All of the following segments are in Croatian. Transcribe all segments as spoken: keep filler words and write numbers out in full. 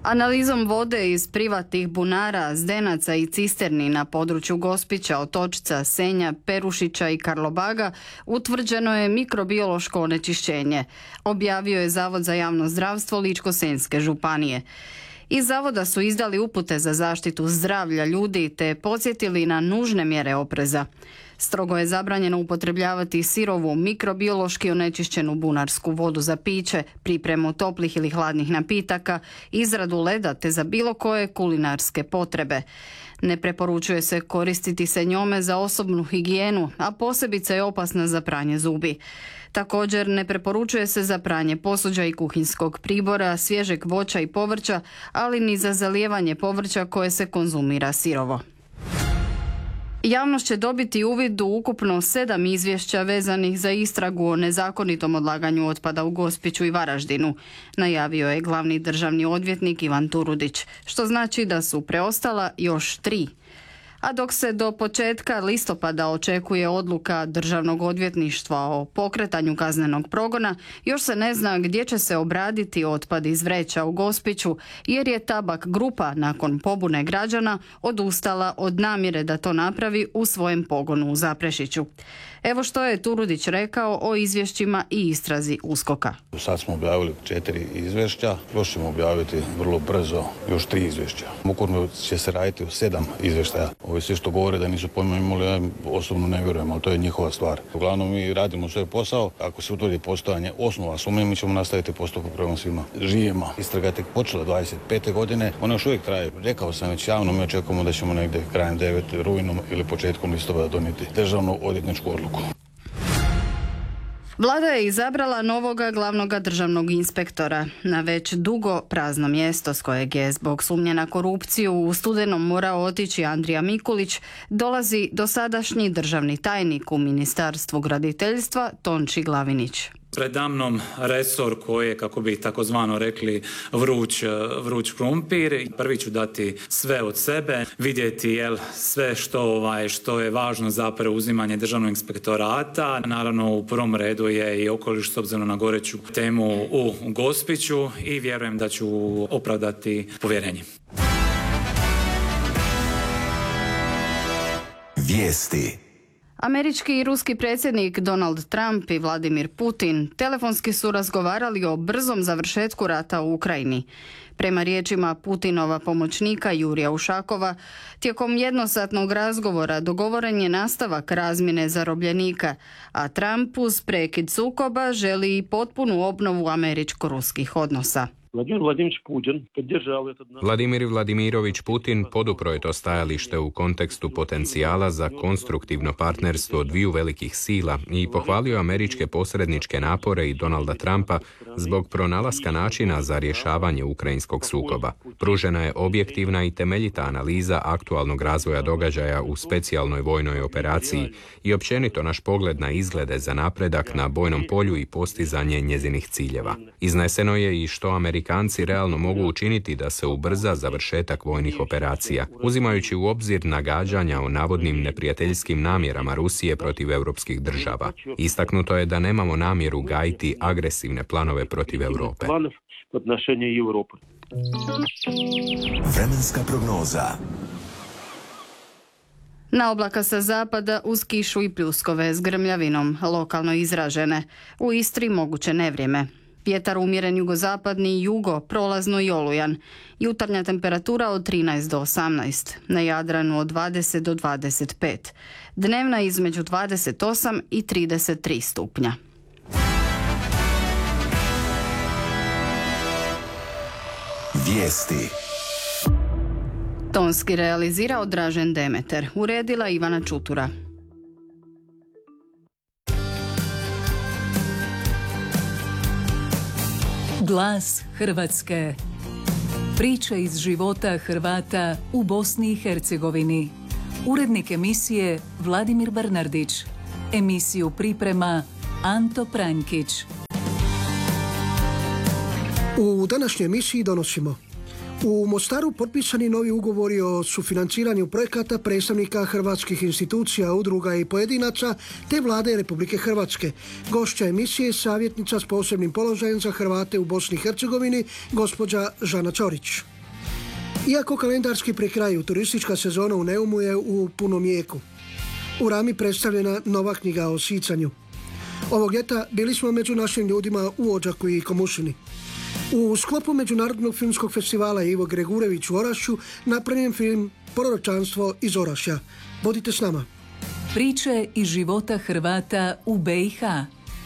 Analizom vode iz privatnih bunara, zdenaca i cisterni na području Gospića, Otočca, Senja, Perušića i Karlobaga utvrđeno je mikrobiološko onečišćenje, objavio je Zavod za javno zdravstvo Ličko-senjske županije. Iz zavoda su izdali upute za zaštitu zdravlja ljudi te podsjetili na nužne mjere opreza. Strogo je zabranjeno upotrebljavati sirovu, mikrobiološki onečišćenu bunarsku vodu za piće, pripremu toplih ili hladnih napitaka, izradu leda te za bilo koje kulinarske potrebe. Ne preporučuje se koristiti se njome za osobnu higijenu, a posebice je opasna za pranje zubi. Također ne preporučuje se za pranje posuđa i kuhinskog pribora, svježeg voća i povrća, ali ni za zalijevanje povrća koje se konzumira sirovo. Javnost će dobiti uvid u ukupno sedam izvješća vezanih za istragu o nezakonitom odlaganju otpada u Gospiću i Varaždinu, najavio je glavni državni odvjetnik Ivan Turudić, što znači da su preostala još tri. A dok se do početka listopada očekuje odluka Državnog odvjetništva o pokretanju kaznenog progona, još se ne zna gdje će se obraditi otpad iz vreća u Gospiću, jer je Tabak grupa nakon pobune građana odustala od namjere da to napravi u svojem pogonu u Zaprešiću. Evo što je Turudić rekao o izvješćima i istrazi USKOK-a. Sad smo objavili četiri izvješća, još ćemo objaviti vrlo brzo još tri izvješća. Ukupno će se raditi o sedam izvještaja. Ovi svi što govore da nisu pojma imali, ja osobno ne vjerujem, ali to je njihova stvar. Uglavnom mi radimo svoj posao, ako se utvrdi postojanje osnova sumnje, mi ćemo nastaviti postupak prema svima živima. Istraga je tek počela dvadeset pete godine, ona još uvijek traje. Rekao sam već javno, mi očekujemo da ćemo negdje krajem devete rujnom ili početkom listopada donijeti državnu odvjetničku odluku. Vlada je izabrala novoga glavnoga državnog inspektora na već dugo prazno mjesto s kojeg je zbog sumnje na korupciju u studenom morao otići Andrija Mikulić, dolazi dosadašnji državni tajnik u Ministarstvu graditeljstva Tonči Glavinić. Predamnom resor koji je, kako bi takozvano rekli, vruć, vruć krumpir. Prvi ću dati sve od sebe, vidjeti jel, sve što, ovaj, što je važno za preuzimanje državnog inspektorata. Naravno, u prvom redu je i okoliš s obzirom na goreću temu u Gospiću i vjerujem da ću opravdati povjerenje. Vijesti. Američki i ruski predsjednik Donald Trump i Vladimir Putin telefonski su razgovarali o brzom završetku rata u Ukrajini. Prema riječima Putinova pomoćnika Jurija Ušakova, tijekom jednosatnog razgovora dogovoren je nastavak razmjene zarobljenika, a Trump uz prekid sukoba želi i potpunu obnovu američko-ruskih odnosa. Vladimir Vladimirović Putin podupro je to stajalište u kontekstu potencijala za konstruktivno partnerstvo dviju velikih sila i pohvalio američke posredničke napore i Donalda Trumpa zbog pronalaska načina za rješavanje ukrajinskog sukoba. Pružena je objektivna i temeljita analiza aktualnog razvoja događaja u specijalnoj vojnoj operaciji i općenito naš pogled na izglede za napredak na bojnom polju i postizanje njezinih ciljeva. Izneseno je i što Amerikanci Amerikanci realno mogu učiniti da se ubrza završetak vojnih operacija, uzimajući u obzir nagađanja o navodnim neprijateljskim namjerama Rusije protiv europskih država. Istaknuto je da nemamo namjeru gajiti agresivne planove protiv Europe. Vremenska prognoza. Na oblaka sa zapada uz kišu i pljuskove s grmljavinom, lokalno izražene. U Istri moguće nevrijeme. Vjetar umjeren jugozapadni, jugo, prolazno i olujan. Jutarnja temperatura od trinaest do osamnaest, na Jadranu od dvadeset do dvadeset pet. Dnevna između dvadeset osam i trideset tri stupnja. Vijesti. Tonski realizirao Dražen Demeter, uredila Ivana Čutura. Glas Hrvatske. Priče iz života Hrvata u Bosni i Hercegovini. Urednik emisije Vladimir Bernardić. Emisiju priprema Anto Pranjkić. U današnjoj emisiji donosimo: u Mostaru potpisani novi ugovori o sufinanciranju projekata predstavnika hrvatskih institucija, udruga i pojedinaca te Vlade Republike Hrvatske. Gošća emisije savjetnica s posebnim položajem za Hrvate u Bosni i Hercegovini, gospođa Žana Ćorić. Iako kalendarski pri kraju, turistička sezona u Neumu je u punom jeku. U rami predstavljena nova knjiga o sicanju. Ovog ljeta bili smo među našim ljudima u Odžaku i Komušini. U sklopu Međunarodnog filmskog festivala Ivo Gregurević u Orašću napravljen film Proročanstvo iz Orašja. Budite s nama. Priče iz života Hrvata u B i H.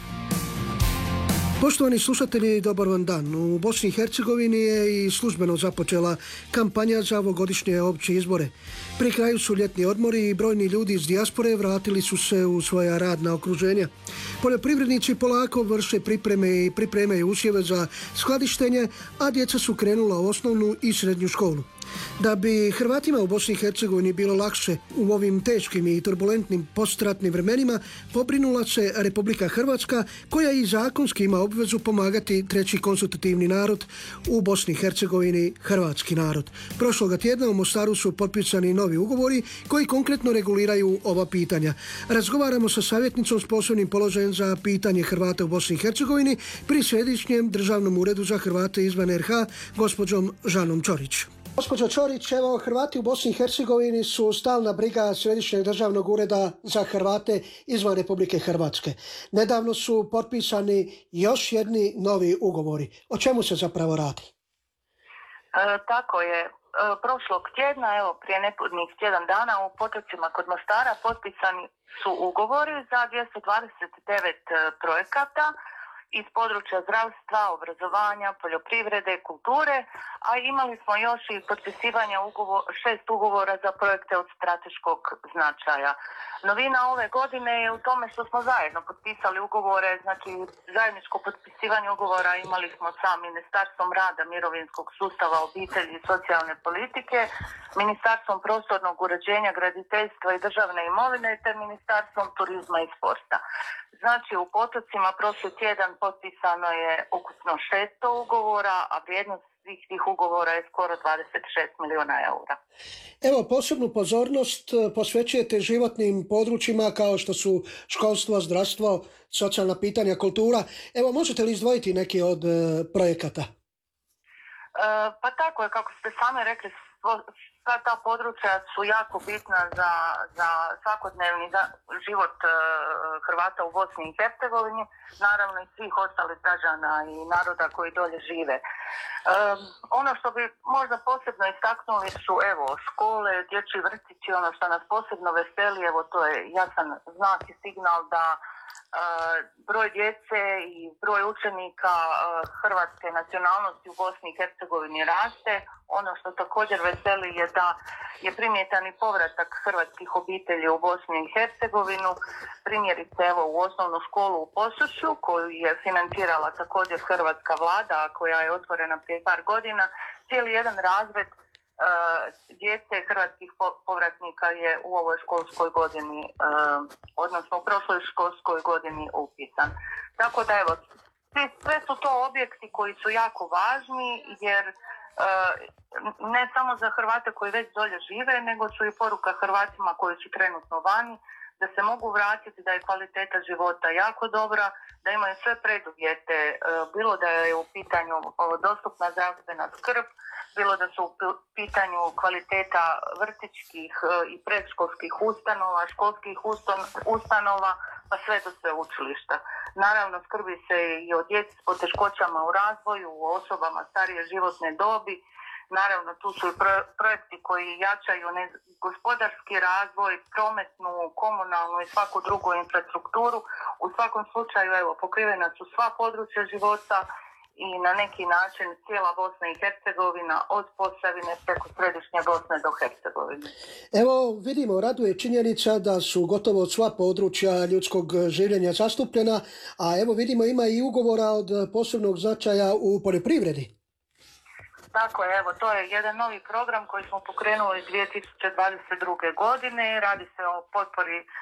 Poštovani slušatelji, dobar vam dan. U Bosni i Hercegovini je i službeno započela kampanja za ovogodišnje opće izbore. Pri kraju su ljetni odmori i brojni ljudi iz dijaspore vratili su se u svoja radna okruženja. Poljoprivrednici polako vrše pripreme i pripremaju usjeve za skladištenje, a djeca su krenula u osnovnu i srednju školu. Da bi Hrvatima u Bosni i Hercegovini bilo lakše u ovim teškim i turbulentnim postratnim vremenima, pobrinula se Republika Hrvatska, koja i zakonski ima obvezu pomagati treći konstitutivni narod u Bosni i Hercegovini, hrvatski narod. Prošloga tjedna u Mostaru su potpisani novi ugovori koji konkretno reguliraju ova pitanja. Razgovaramo sa savjetnicom s posebnim položajem za pitanje Hrvata u Bosni i Hercegovini pri Središnjem državnom uredu za Hrvate izvan R H, gospođom Žanom Ćorić. Gospođo Ćorić, evo, Hrvati u Bosni i Hercegovini su stalna briga Središnjeg državnog ureda za Hrvate izvan Republike Hrvatske. Nedavno su potpisani još jedni novi ugovori. O čemu se zapravo radi? E, tako je. E, prošlog tjedna, evo prije nepodnih tjedan dana, u Potocima kod Mostara potpisani su ugovori za dvjesto dvadeset devet projekata iz područja zdravstva, obrazovanja, poljoprivrede, kulture, a imali smo još i potpisivanje ugovor, šest ugovora za projekte od strateškog značaja. Novina ove godine je u tome što smo zajedno potpisali ugovore, znači zajedničko potpisivanje ugovora imali smo sa Ministarstvom rada, mirovinskog sustava, obitelji i socijalne politike, Ministarstvom prostornog uređenja, graditeljstva i državne imovine te Ministarstvom turizma i sporta. Znači u Potocima prošli tjedan potpisano je ukupno šesto ugovora, a vrijednost svih tih ugovora je skoro dvadeset šest milijuna eura. Evo, posebnu pozornost posvećujete životnim područjima kao što su školstvo, zdravstvo, socijalna pitanja, kultura. Evo, možete li izdvojiti neki od e, projekata? E, pa tako je, kako ste sami rekli, sva ta područja su jako bitna za, za svakodnevni život uh, Hrvata u Bosni i Hercegovini, naravno i svih ostalih građana i naroda koji dolje žive. Um, ono što bi možda posebno istaknuli su evo škole, dječji vrtići, ono što nas posebno veseli, evo to je jasan znak i signal da Uh, broj djece i broj učenika uh, hrvatske nacionalnosti u Bosni i Hercegovini raste. Ono što također veseli je da je primjetan i povratak hrvatskih obitelji u Bosni i Hercegovinu. Primjerice evo u osnovnu školu u Posušju koju je financirala također hrvatska vlada, koja je otvorena prije par godina. Cijeli jedan razred Uh, djece hrvatskih povratnika je u ovoj školskoj godini, uh, odnosno u prošloj školskoj godini upisan. Tako da evo, sve su to objekti koji su jako važni jer uh, ne samo za Hrvate koji već dolje žive, nego su i poruka Hrvatima koji su trenutno vani, da se mogu vratiti, da je kvaliteta života jako dobra, da imaju sve preduvjete, uh, bilo da je u pitanju uh, dostupna zdravstvena skrb, bilo da su u pitanju kvaliteta vrtićkih i predškolskih ustanova, školskih ustanova, pa sve do sveučilišta. Naravno, skrbi se i o djeci s poteškoćama u razvoju, o osobama starije životne dobi. Naravno, tu su i projekti koji jačaju ne, gospodarski razvoj, prometnu, komunalnu i svaku drugu infrastrukturu. U svakom slučaju, evo, pokrivena su sva područja života i na neki način cijela Bosna i Hercegovina od Posavine preko središnje Bosne do Hercegovine. Evo, vidimo, raduje činjenica da su gotovo sva područja ljudskog življenja zastupljena, a evo vidimo ima i ugovora od posebnog značaja u poljoprivredi. Tako je, evo, to je jedan novi program koji smo pokrenuli dvije tisuće dvadeset druge. godine. Radi se o potpori e, e,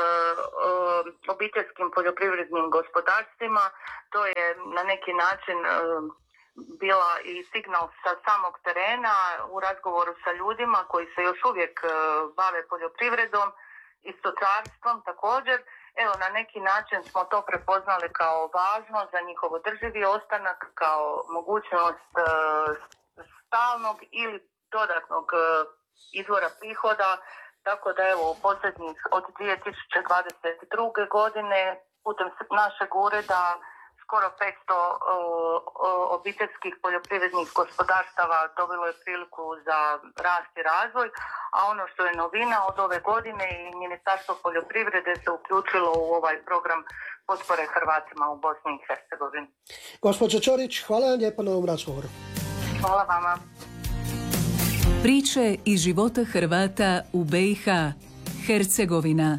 obiteljskim poljoprivrednim gospodarstvima. To je na neki način e, bila i signal sa samog terena u razgovoru sa ljudima koji se još uvijek e, bave poljoprivredom i stočarstvom također. Evo, na neki način smo to prepoznali kao važno za njihov održivi ostanak, kao mogućnost e, stalnog ili dodatnog izvora prihoda, tako da evo posljednjih od dvije tisuće dvadeset druge. godine putem našeg ureda skoro petsto o, o, obiteljskih poljoprivrednih gospodarstava dobilo je priliku za rast i razvoj, a ono što je novina od ove godine i Ministarstvo poljoprivrede se uključilo u ovaj program potpore Hrvatima u Bosni i Hercegovini. Gospođo Ćorić, hvala vam lijepo na ovom razgovoru. Hvala vama. Priče iz života Hrvata u B i H. Hercegovina.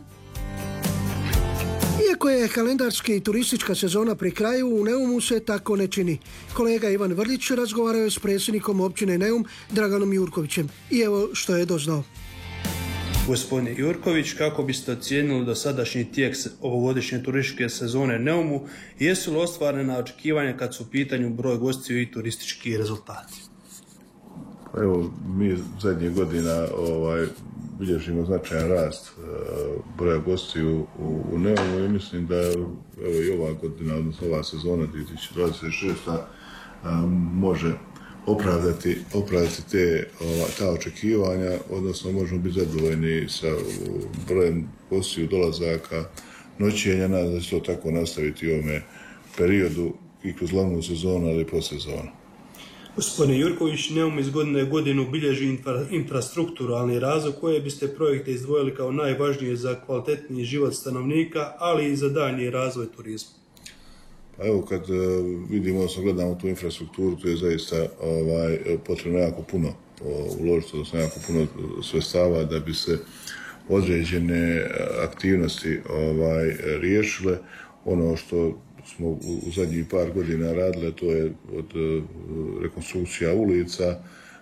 Iako je kalendarski i turistička sezona pri kraju, u Neumu se tako ne čini. Kolega Ivan Vrlić razgovarao je s predsjednikom općine Neum, Draganom Jurkovićem. I evo što je doznao. Gospodine Jurković, kako biste ocijenili dosadašnji tijek ovogodišnje turističke sezone Neumu i jesu li ostvarena očekivanja kad su u pitanju broj gostiju i turistički rezultati? Evo, mi zadnjih godina ovaj, bilježimo značajan rast uh, broja gostiju u, u Neumu i mislim da evo, i ova godina, odnosno ova sezona dvije tisuće dvadeset šeste. Um, može opravdati, opravdati te, ova, ta očekivanja, odnosno možemo biti zadovoljni sa brojem gostiju, dolazaka, noćenja, nadam da će to tako nastaviti u ovome periodu i kroz glavnu sezonu, ali i postsezonu. Gospodine Jurković, Neum iz godine u godinu bilježi infra, infrastrukturalni razvoj. Koje biste projekte izdvojili kao najvažnije za kvalitetniji život stanovnika, ali i za daljnji razvoj turizma? Pa evo, kad vidimo, odnosno gledamo tu infrastrukturu, tu je zaista ovaj, potrebno jako puno uložiti, odnosno jako puno sredstava da bi se određene aktivnosti ovaj, riješile. Ono što smo u zadnjih par godina radili, to je od rekonstrukcija ulica,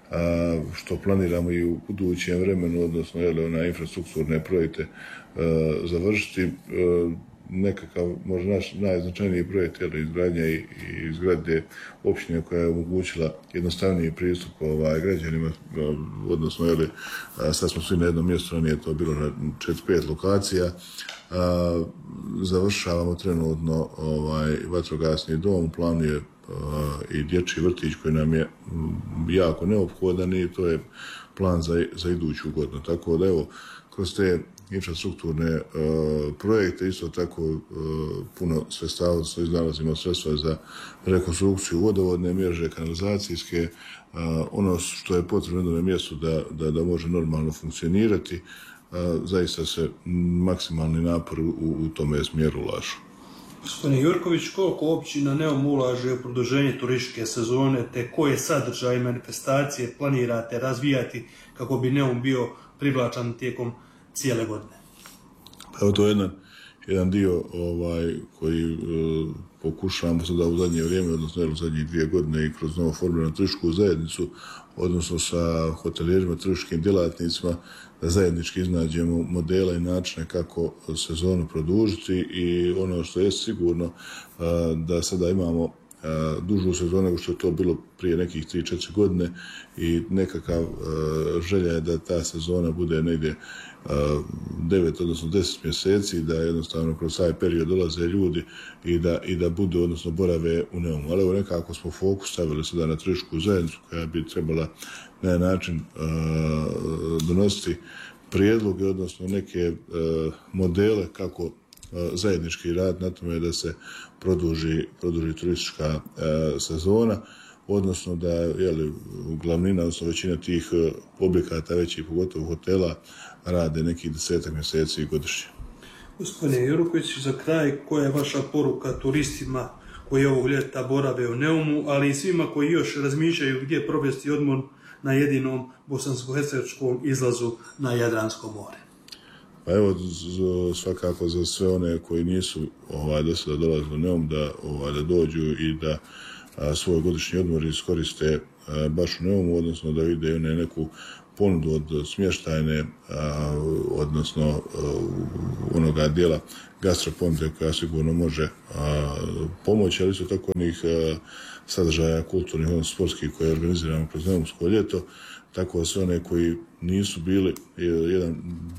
što planiramo i u budućem vremenu, odnosno jel, na infrastrukturne projekte završiti. Nekakav, možda naš najznačajniji projekt je izgradnja i, i izgradnje općine koja je omogućila jednostavniji pristup ovaj, građanima, odnosno jeli, sad smo svi na jednom mjestu, ranije to bilo na četiri pet lokacija. A, završavamo trenutno ovaj, vatrogasni dom, u planu je a, i dječji vrtić koji nam je m, jako neophodan i to je plan za, za iduću godinu. Tako da evo, kroz te infrastrukturne uh, projekte, isto tako uh, puno sredstava, odnosno iznalazimo sredstva za rekonstrukciju vodovodne mreže, kanalizacijske, uh, ono što je potrebno na mjestu da, da, da može normalno funkcionirati, uh, zaista se maksimalni napor u, u tome smjeru ulažu. Gospodine Jurković, koliko općina Neum ulaže u produženje turističke sezone, te koje sadržaje i manifestacije planirate razvijati kako bi Neum bio privlačan tijekom cijele godine? Evo, to je jedan, jedan dio ovaj, koji e, pokušavamo sada u zadnje vrijeme, odnosno u zadnjih dvije godine i kroz novo formiranu turističku zajednicu, odnosno sa hotelijerima, turističkim djelatnicima, da zajednički iznađemo modela i načine kako sezonu produžiti i ono što je sigurno e, da sada imamo dužu sezonu nego što je to bilo prije nekih tri četiri godine i nekakav uh, želja je da ta sezona bude negdje uh, devet odnosno deset mjeseci, da jednostavno kroz taj period dolaze ljudi i da, i da budu, odnosno borave u Neumu. Ali evo nekako smo fokus stavili sada na turističku zajednicu koja bi trebala na način uh, donositi prijedloge, odnosno neke uh, modele kako zajednički rad na tome da se produži, produži turistička e, sezona, odnosno da jeli, glavnina, odnosno većina tih objekata, većih pogotovo hotela, rade nekih desetak mjeseci godišnje. Gospodine Jurković, za kraj, koja je vaša poruka turistima koji ovog ljeta borave u Neumu, ali i svima koji još razmišljaju gdje provesti odmor na jedinom bosansko-hercegovačkom izlazu na Jadransko more? Pa evo, svakako za sve one koji nisu ovaj, do sada dolazili u Neum da, ovaj, da dođu i da a, svoj godišnji odmor iskoriste a, baš u Neumu, odnosno da vide ne, neku ponudu od smještajne, a, odnosno a, onoga dijela gastroponude koja sigurno može a, pomoći, ali isto tako onih a, sadržaja kulturnih, odnosno sportskih koje organiziramo kroz Neumsko ljeto, tako da sve one koji nisu bili jedan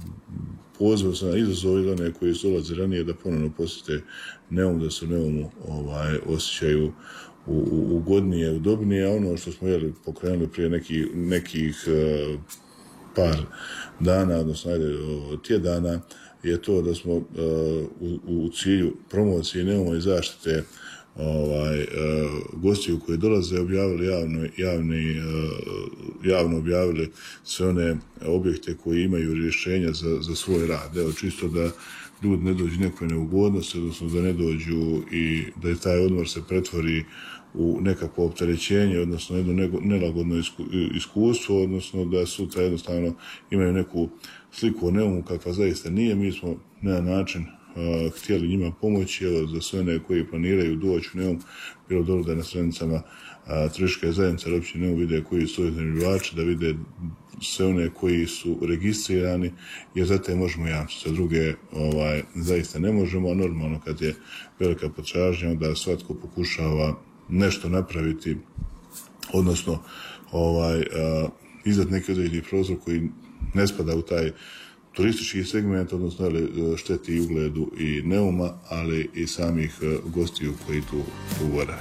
poziv se na izazov ili one koji su dolaze ranije da ponovno posjete Neum, da se u Neumu ovaj, osjećaju ugodnije, udobnije, a ono što smo jeli, pokrenuli prije neki, nekih uh, par dana, odnosno ajde, tjedana, je to da smo uh, u, u cilju promocije Neuma i zaštite ovaj, uh, gostiju koji dolaze objavili javno, javni, uh, javno objavili sve one objekte koji imaju rješenja za, za svoj rad. Evo, čisto da ljudi ne dođu nekoj neugodnosti, odnosno da ne dođu i da je taj odmor se pretvori u nekakvo opterećenje, odnosno jedno nelagodno iskustvo, odnosno da sutra jednostavno imaju neku sliku o Neumu kakva zaista nije. Mi smo na način uh, htjeli njima pomoći, evo, za sve one koji planiraju doći u Neum, bilo dobro da na stranicama uh, turističke zajednice općine Neum vide koji su iznajmljivači, da vide sve one koji su registrirani, jer za te možemo jamčiti, za druge ovaj, zaista ne možemo, a normalno kad je velika potražnja, onda svatko pokušava nešto napraviti, odnosno ovaj, uh, izdat neki određeni prostor koji ne spada u taj turistički segment, odnosno ali, šteti i ugledu i Neuma, ali i samih uh, gostiju koji tu uvorave.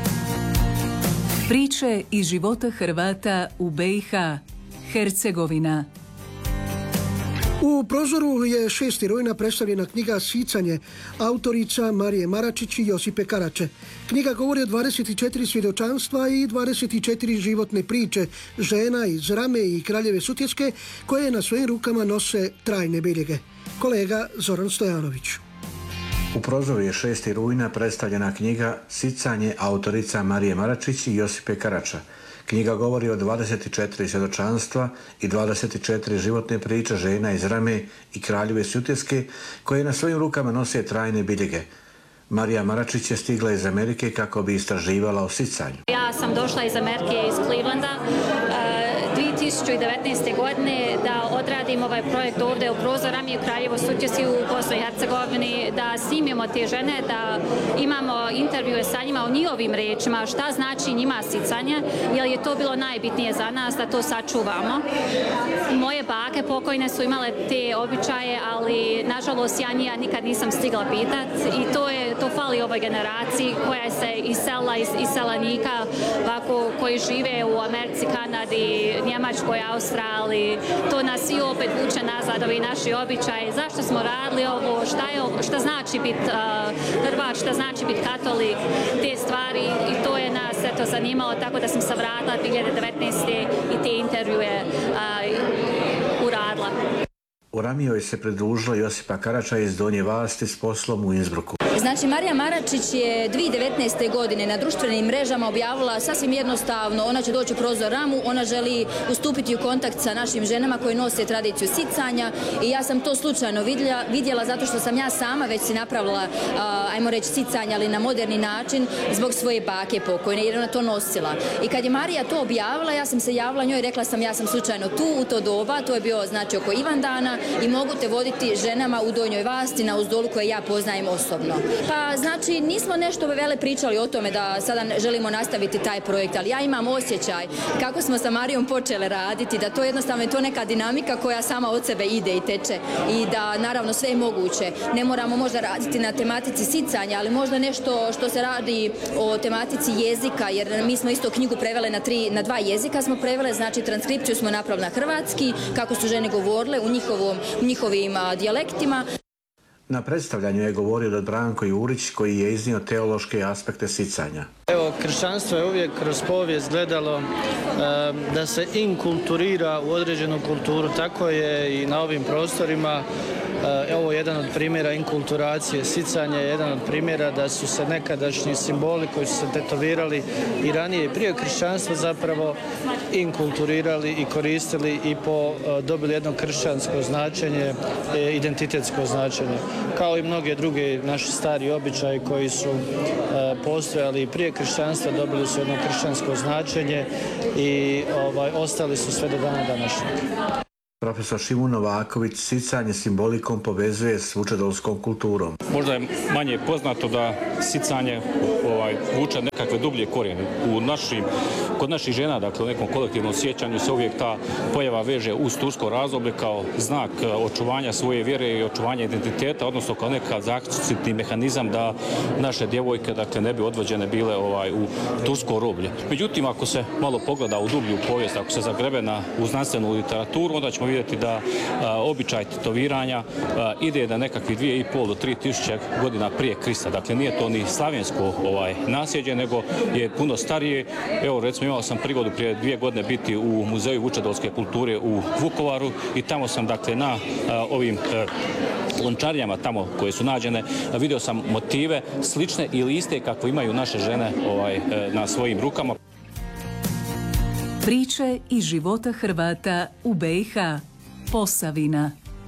Priče iz života Hrvata u B i H. Hercegovina. U prozoru je šesti rujna predstavljena knjiga Sicanje autorica Marije Maračić i Josipe Karače. Knjiga govori o dvadeset četiri svjedočanstva i dvadeset četiri životne priče žena iz Rame i Kraljeve Sutjeske koje na svojim rukama nose trajne biljege. Kolega Zoran Stojanović. U prozoru je šesti rujna predstavljena knjiga Sicanje autorica Marije Maračić i Josipe Karača. Knjiga govori o dvadeset četiri svjedočanstva i dvadeset četiri životne priče žena iz Rame i Kraljeve Sutjeske koje na svojim rukama nose trajne biljege. Marija Maračić je stigla iz Amerike kako bi istraživala o sicanju. Ja sam došla iz Amerike, iz Clevelanda, dvije tisuće devetnaeste. godine da odradim ovaj projekt ovdje u Prozor Rame i Kraljevo Sutjeske u Bosni i Hercegovini, da snimimo te žene, da imamo intervjue sa njima o njihovim rečima, šta znači njima sicanje, jer je to bilo najbitnije za nas da to sačuvamo. Moje bake pokojne su imale te običaje, ali nažalost ja njija nikad nisam stigla pitati i to je to fali ovoj generaciji koja se iselila iz iselanika, ovako, koji žive u Americi, Kanadi, Njemačkoj, Australiji. To nas i opet vuče nazad, ovi naši običaji. Zašto smo radili ovo? Šta, je, šta znači biti uh, Hrvat, šta znači biti katolik? Te stvari i to je nas eto zanimalo, tako da sam se vratila dvije tisuće devetnaeste. i te intervjue uh, uradila. U Ramijoj se pridružila Josipa Karača iz Donje Vasti s poslom u Innsbrucku. Znači, Marija Maračić je dvije tisuće devetnaeste. godine na društvenim mrežama objavila sasvim jednostavno, ona će doći u Prozor Ramu, ona želi ustupiti u kontakt sa našim ženama koje nose tradiciju sicanja i ja sam to slučajno vidjela, vidjela zato što sam ja sama već si napravila, ajmo reći, sicanja, ali na moderni način zbog svoje bake pokojne, jer ona to nosila. I kad je Marija to objavila, ja sam se javila njoj i rekla sam ja sam slučajno tu u to doba, to je bio znači oko Ivandana i mogu te voditi ženama u Donjoj Vasti na Uzdolu koje ja poznajem osobno. Pa znači nismo nešto vele pričali o tome da sada želimo nastaviti taj projekt, ali ja imam osjećaj kako smo sa Marijom počele raditi, da to jednostavno je to neka dinamika koja sama od sebe ide i teče i da naravno sve je moguće. Ne moramo možda raditi na tematici sicanja, ali možda nešto što se radi o tematici jezika, jer mi smo isto knjigu prevele na, tri, na dva jezika smo prevele, znači transkripciju smo napravili na hrvatski, kako su žene govorile u, njihovom, u njihovim a, dijalektima. Na predstavljanju je govorio Branko Jurić koji je iznio teološke aspekte sicanja. Evo, kršćanstvo je uvijek kroz povijest gledalo e, da se inkulturira u određenu kulturu, tako je i na ovim prostorima. E, ovo je jedan od primjera inkulturacije. Sicanje je jedan od primjera da su se nekadašnji simboli koji su se tetovirali i ranije i prije kršćanstva zapravo inkulturirali i koristili i po, e, dobili jedno kršćansko značenje, e, identitetsko značenje. Kao i mnoge druge naši stari običaji koji su e, postojali i prije kršćanstva, dobili su jedno kršćansko značenje i ovaj, ostali su sve do dana današnjeg. Profesor Šimun Novaković sicanje simbolikom povezuje s vučedolskom kulturom. Možda je manje poznato da sicanje ovaj, vuče nekakve dublje korijene. U našim, kod naših žena, dakle u nekom kolektivnom sjećanju se uvijek ta pojava veže uz tursko razdoblje kao znak očuvanja svoje vjere i očuvanja identiteta, odnosno kao nekakav zaštitni mehanizam da naše djevojke dakle, ne bi odvođene bile ovaj, u tursko roblje. Međutim, ako se malo pogleda u dublju povijest, ako se zagrebe na, u znanstvenu literaturu, onda ćemo vidjeti da a, običaj tetoviranja a, ide na nekakvih dvije i pol do tri tisuće godina prije Krista. Dakle, nije to ni slavensko ovaj, nasljeđe, nego je puno starije. Evo, recimo, imao sam prigodu prije dvije godine biti u Muzeju vučedolske kulture u Vukovaru i tamo sam, dakle, na a, ovim a, lončarijama tamo koje su nađene, vidio sam motive slične ili iste kako imaju naše žene ovaj, na svojim rukama. Priče iz života Hrvata u B i H. Posavina.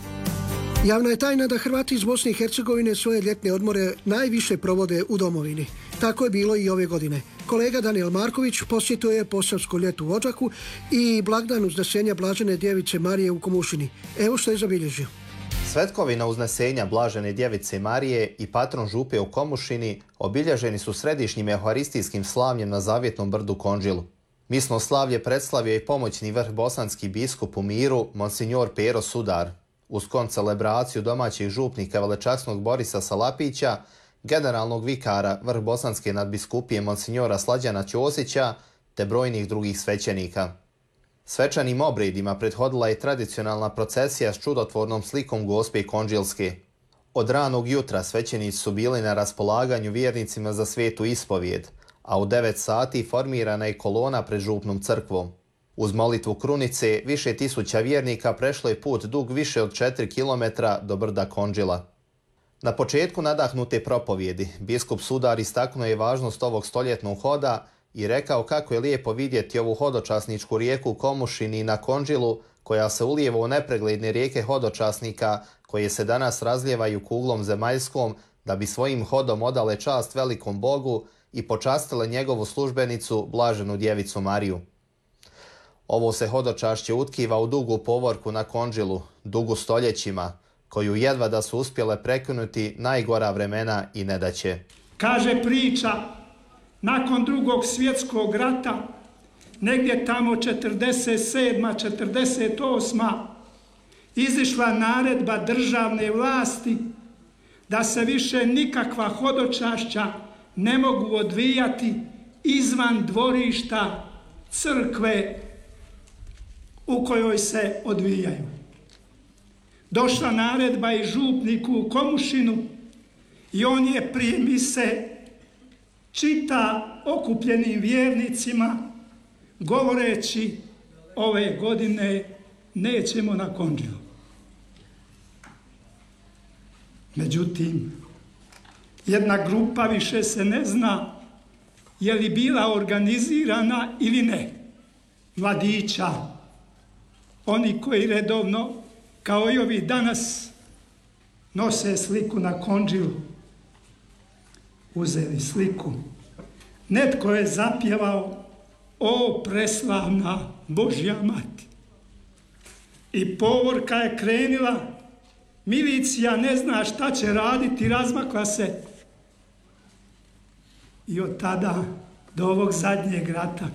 Javna je tajna da Hrvati iz Bosne i Hercegovine svoje ljetne odmore najviše provode u domovini. Tako je bilo i ove godine. Kolega Daniel Marković posjetio je Posavsko ljeto u Odžaku i blagdan uznesenja Blažene djevice Marije u Komušini. Evo što je zabilježio. Svetkovina uznesenja Blažene djevice Marije i patron župe u Komušini obilježeni su središnjim euharistijskim slavljem na Zavjetnom brdu Konđilu. Misno slavlje predstavio i pomoćni vrh bosanski biskup u miru, monsignor Pero Sudar. Uz koncelebraciju domaćih župnika velečasnog Borisa Salapića, generalnog vikara vrh bosanske nadbiskupije monsignora Slađana Ćosića te brojnih drugih svećenika. Svečanim obredima prethodila je tradicionalna procesija s čudotvornom slikom Gospe Konđilske. Od ranog jutra svećenici su bili na raspolaganju vjernicima za svetu ispovijed, a u devet sati formirana je kolona pred župnom crkvom. Uz molitvu krunice, više tisuća vjernika prešlo je put dug više od četiri kilometra do brda Konđila. Na početku nadahnute propovjedi, biskup Sudar istaknuo je važnost ovog stoljetnog hoda i rekao kako je lijepo vidjeti ovu hodočasničku rijeku u Komušini na Konđilu, koja se ulijeva u nepregledne rijeke hodočasnika koje se danas razlijevaju kuglom zemaljskom da bi svojim hodom odale čast velikom Bogu i počastile njegovu službenicu, Blaženu djevicu Mariju. Ovo se hodočašće utkiva u dugu povorku na Konđilu, dugu stoljećima, koju jedva da su uspjele prekinuti najgora vremena i nedaće. Kaže priča, nakon drugog svjetskog rata, negdje tamo četrdeset sedma četrdeset osma izišla naredba državne vlasti da se više nikakva hodočašća ne mogu odvijati izvan dvorišta crkve u kojoj se odvijaju. Došla naredba i župniku u Komušinu i on je prije mise čita okupljenim vjernicima govoreći ove godine nećemo na Konđilu. Međutim, jedna grupa više se ne zna je li bila organizirana ili ne. Mladića, oni koji redovno, kao i ovi danas, nose sliku na Konđilu, uzeli sliku. Netko je zapjevao o preslavna Božja mati. I povorka je krenila, milicija ne zna šta će raditi, razmakla se. I od tada do ovog zadnjeg rata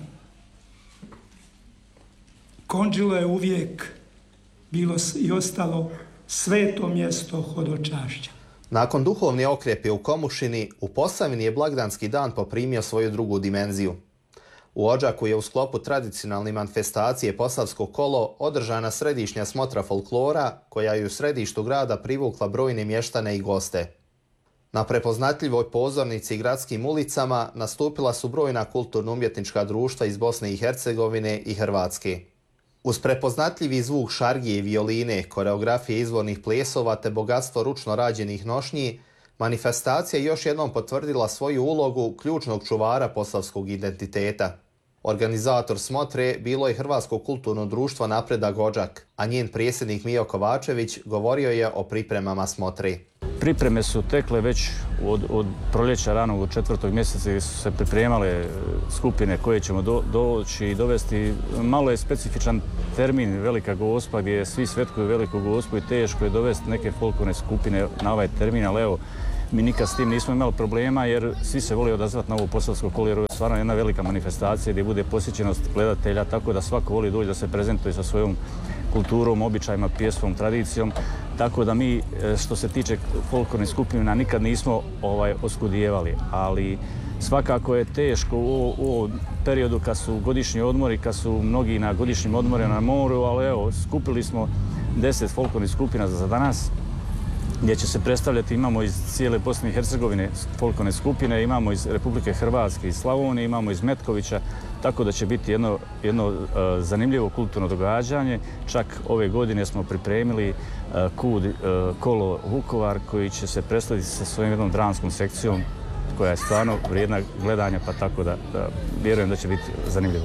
Konđilo je uvijek bilo i ostalo sveto mjesto hodočašća. Nakon duhovne okrepe u Komušini, u Posavini je blagdanski dan poprimio svoju drugu dimenziju. U Odžaku je u sklopu tradicionalne manifestacije Posavsko kolo održana središnja smotra folklora, koja je u središtu grada privukla brojne mještane i goste. Na prepoznatljivoj pozornici i gradskim ulicama nastupila su brojna kulturno-umjetnička društva iz Bosne i Hercegovine i Hrvatske. Uz prepoznatljivi zvuk šargije i violine, koreografije izvornih plesova te bogatstvo ručno rađenih nošnji, manifestacija je još jednom potvrdila svoju ulogu ključnog čuvara posavskog identiteta. Organizator smotre bilo je Hrvatsko kulturno društvo Napredak Odžak, a njen predsjednik Mijo Kovačević govorio je o pripremama smotre. Pripreme su tekle već od, od proljeća ranog, od četvrtog mjeseca su se pripremale skupine koje ćemo do, doći i dovesti. Malo je specifičan termin Velika Gospa gdje svi svetkuju Veliku Gospu i teško je dovesti neke folklorne skupine na ovaj termin, ali evo, mi nikad s tim nismo imali problema jer svi se voli odazvati na ovo Posavsko kolijevanje. Stvarno jedna velika manifestacija gdje bude posjećenost gledatelja, tako da svako voli doći da se prezentuje sa svojom kulturom, običajima, pjesmom, tradicijom. Tako da mi, što se tiče folklornih skupina, nikad nismo ovaj, oskudijevali, ali svakako je teško u ovom periodu kad su godišnji odmori, kad su mnogi na godišnjim odmorima na moru, ali evo, skupili smo deset folklornih skupina za danas, gdje će se predstavljati, imamo iz cijele Bosne i Hercegovine folklorne skupine, imamo iz Republike Hrvatske, iz Slavonije, imamo iz Metkovića, tako da će biti jedno, jedno uh, zanimljivo kulturno događanje. Čak ove godine smo pripremili uh, kud uh, kolo Vukovar koji će se predstaviti sa svojom jednom dramskom sekcijom koja je stvarno vrijedna gledanja, pa tako da, da vjerujem da će biti zanimljivo.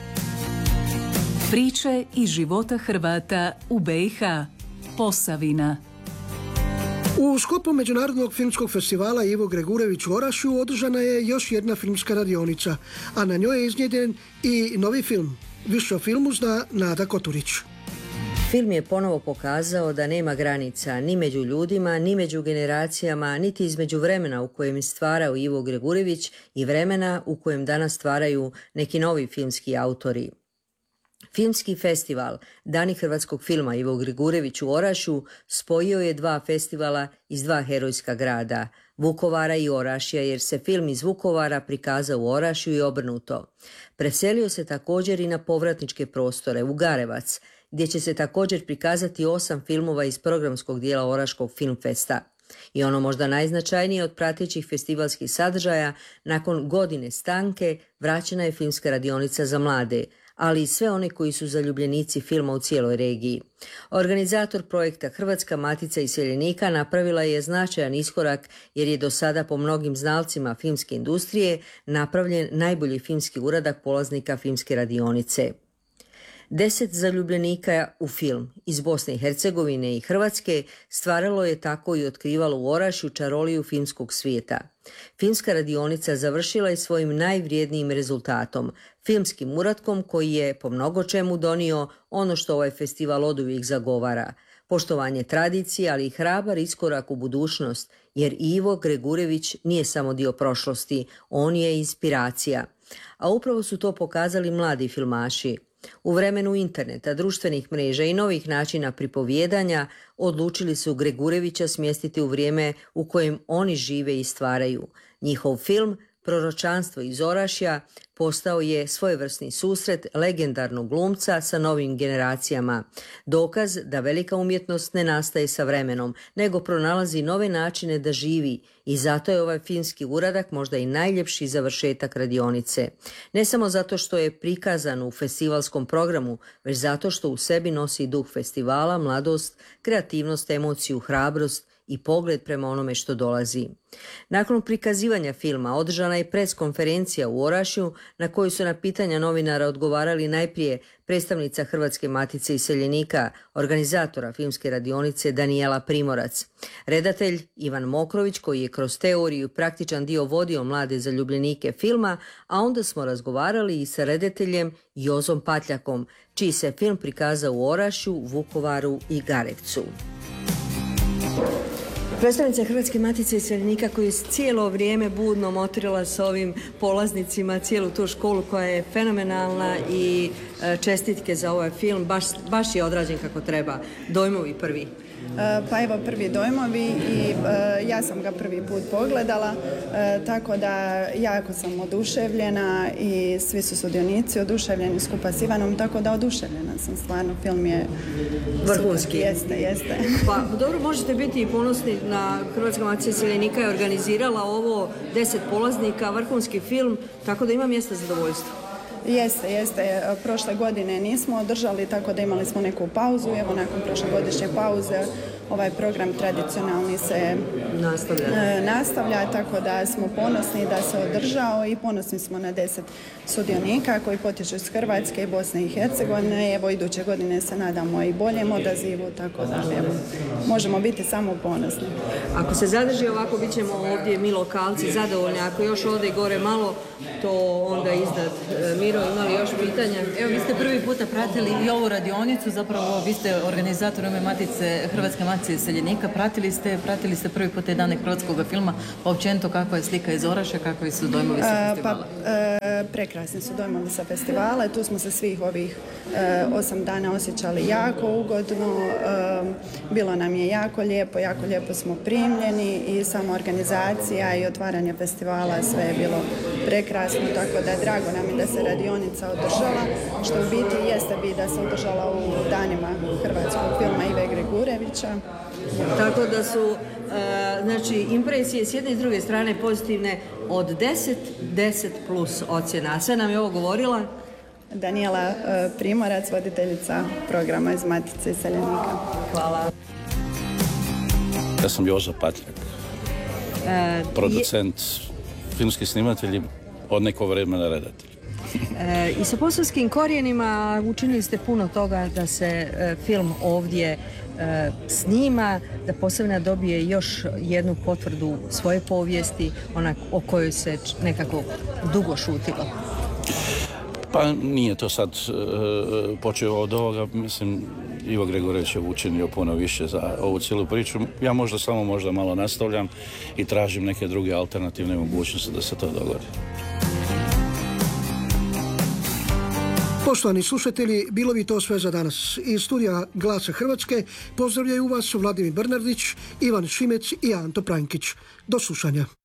Priče iz života Hrvata u B i H. Posavina. U sklopu Međunarodnog filmskog festivala Ivo Gregurević u Orašju održana je još jedna filmska radionica, a na njoj je iznjedren i novi film. Više o filmu zna Nada Koturić. Film je ponovo pokazao da nema granica ni među ljudima, ni među generacijama, niti između vremena u kojem je stvarao Ivo Gregurević i vremena u kojem danas stvaraju neki novi filmski autori. Filmski festival Dani hrvatskog filma Ivo Gregurević u Orašju spojio je dva festivala iz dva herojska grada, Vukovara i Orašja, jer se film iz Vukovara prikazao u Orašju i obrnuto. Preselio se također i na povratničke prostore, u Garevac, gdje će se također prikazati osam filmova iz programskog dijela Oraškog filmfesta. I ono možda najznačajnije od pratećih festivalskih sadržaja, nakon godine stanke vraćena je filmska radionica za mlade, ali i sve one koji su zaljubljenici filma u cijeloj regiji. Organizator projekta Hrvatska matica iseljenika napravila je značajan iskorak jer je do sada po mnogim znalcima filmske industrije napravljen najbolji filmski uradak polaznika filmske radionice. Deset zaljubljenika u film iz Bosne i Hercegovine i Hrvatske stvaralo je tako i otkrivalo u Orašju čaroliju filmskog svijeta. Filmska radionica završila je svojim najvrijednijim rezultatom, filmskim uratkom koji je po mnogo čemu donio ono što ovaj festival oduvijek zagovara. Poštovanje tradicije, ali i hrabar iskorak u budućnost, jer Ivo Gregurević nije samo dio prošlosti, on je inspiracija. A upravo su to pokazali mladi filmaši. U vremenu interneta, društvenih mreža i novih načina pripovijedanja odlučili su Gregurevića smjestiti u vrijeme u kojem oni žive i stvaraju. Njihov film Proročanstvo iz Orašja postao je svojevrsni susret legendarnog glumca sa novim generacijama. Dokaz da velika umjetnost ne nastaje sa vremenom, nego pronalazi nove načine da živi i zato je ovaj filmski uradak možda i najljepši završetak radionice. Ne samo zato što je prikazan u festivalskom programu, već zato što u sebi nosi duh festivala, mladost, kreativnost, emociju, hrabrost i pogled prema onome što dolazi. Nakon prikazivanja filma održana je preskonferencija u Orašju na kojoj su na pitanja novinara odgovarali najprije predstavnica Hrvatske matice iseljenika, organizatora filmske radionice Danijela Primorac, redatelj Ivan Mokrović koji je kroz teoriju i praktičan dio vodio mlade zaljubljenike filma, a onda smo razgovarali i sa redateljem Jozom Patljakom, čiji se film prikazao u Orašju, Vukovaru i Garevcu. Predstavnica Hrvatske matice iseljenika koji je cijelo vrijeme budno motrila s ovim polaznicima cijelu tu školu koja je fenomenalna i čestitke za ovaj film, baš, baš je odrađen kako treba. Dojmovi prvi. Pa evo prvi dojmovi i ja sam ga prvi put pogledala, tako da jako sam oduševljena i svi su sudionici oduševljeni skupa s Ivanom, tako da oduševljena sam stvarno, film je vrhunski. Jeste, jeste. Pa dobro, možete biti i ponosni na Hrvatska matica iseljenika je organizirala ovo deset polaznika, vrhunski film, tako da ima mjesta zadovoljstva. Jeste, jeste. Prošle godine nismo održali, tako da imali smo neku pauzu. Evo, nakon prošlogodišnje pauze ovaj program tradicionalni se nastavlja. E, nastavlja, tako da smo ponosni da se održao i ponosni smo na deset sudionika koji potječu iz Hrvatske i Bosne i Hercegovine. Evo, iduće godine se nadamo i boljem odazivu, tako da evo, možemo biti samo ponosni. Ako se zadrži ovako, bit ćemo ovdje mi lokalci zadovoljni. Ako još ode gore malo, to onda iznad. Miro, imali još pitanja? Evo, vi ste prvi puta pratili i ovu radionicu, zapravo vi ste organizator ove matice, Hrvatske matice Matice iseljenika. Pratili ste, pratili ste prvi put te dane hrvatskog filma, pa općenito kakva je slika iz Orašja, kakvi su dojmovi sa festivala? Pa, e, prekrasni su dojmovi sa festivala. Tu smo se svih ovih e, osam dana osjećali jako ugodno. E, bilo nam je jako lijepo, jako lijepo smo primljeni i sama organizacija i otvaranje festivala, sve je bilo prekrasno, tako da drago nam je da se radionica održala, što u biti jeste bi da se održala u danima hrvatskog filma Ive Gregurevića. Tako da su uh, znači, impresije s jedne i s druge strane pozitivne od deset, deset plus ocjena. A sve nam je ovo govorila Danijela uh, Primorac, voditeljica programa iz Matice iseljenika. Hvala. Ja sam Jozo Patljak, uh, producent, je... filmski snimatelj, od nekog vremena redatelj. E, I sa posavskim korijenima učinili ste puno toga da se e, film ovdje e, snima, da Posavina dobije još jednu potvrdu svoje povijesti, ona o kojoj se nekako dugo šutilo. Pa nije to sad e, počeo od ovoga, mislim, Ivo Gregurević je učinio puno više za ovu cijelu priču. Ja možda samo možda malo nastavljam i tražim neke druge alternativne mogućnosti da se to dogodi. Poštovani slušatelji, bilo bi to sve za danas. Iz studija Glasa Hrvatske pozdravljaju vas Vladimir Bernardić, Ivan Šimec i Anto Pranjkić. Do slušanja.